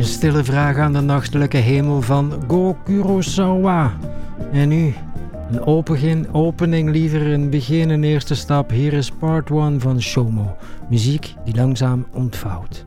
stille vraag aan de nachtelijke hemel van Go Kurosawa. En nu, een opening liever, een begin, een eerste stap. Hier is part 1 van Shomo. Muziek die langzaam ontvouwt.